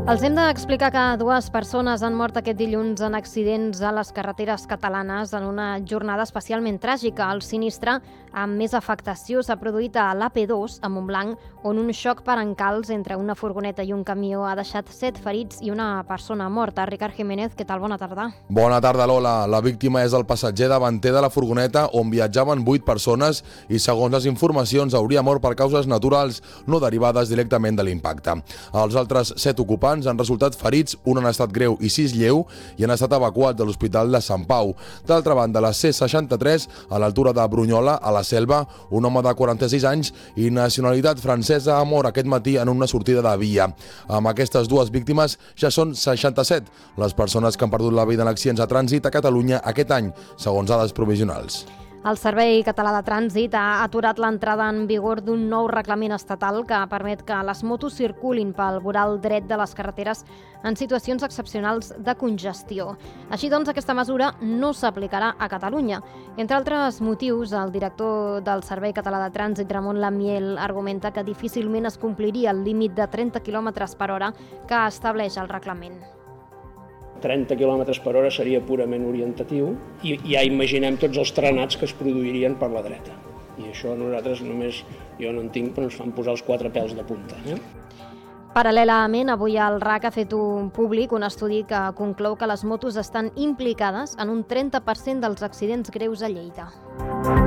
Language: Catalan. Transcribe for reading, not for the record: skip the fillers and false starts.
Els hem d'explicar que 2 persones han mort aquest dilluns en accidents a les carreteres catalanes en una jornada especialment tràgica. El sinistre amb més afectació s'ha produït a l'AP2, a Montblanc, on un xoc per encalç entre una furgoneta i un camió ha deixat 7 ferits i una persona morta. Ricard Jiménez, què tal? Bona tarda. Bona tarda, Lola. La víctima és el passatger davanter de la furgoneta on viatjaven 8 persones i, segons les informacions, hauria mort per causes naturals no derivades directament de l'impacte. Els altres 7 ocupants han resultat ferits, un en estat greu i 6 lleu, i han estat evacuats de l'Hospital de Sant Pau. D'altra banda, la C63, a l'altura de Brunyola, a la Selva, un home de 46 anys i nacionalitat francesa ha mort aquest matí en una sortida de via. Amb aquestes 2 víctimes ja són 67 les persones que han perdut la vida en accidents de trànsit a Catalunya aquest any, segons dades provisionals. El Servei Català de Trànsit ha aturat l'entrada en vigor d'un nou reglament estatal que permet que les motos circulin pel voral dret de les carreteres en situacions excepcionals de congestió. Així doncs, aquesta mesura no s'aplicarà a Catalunya. Entre altres motius, el director del Servei Català de Trànsit, Ramon Lamiel, argumenta que difícilment es compliria el límit de 30 km per hora que estableix el reglament. 30 km per hora seria purament orientatiu i ja imaginem tots els trenats que es produirien per la dreta. I això nosaltres només, jo no en tinc, però ens fan posar els 4 pèls de punta. Paral·lelament, avui el RAC ha fet un públic un estudi que conclou que les motos estan implicades en un 30% dels accidents greus a Lleida.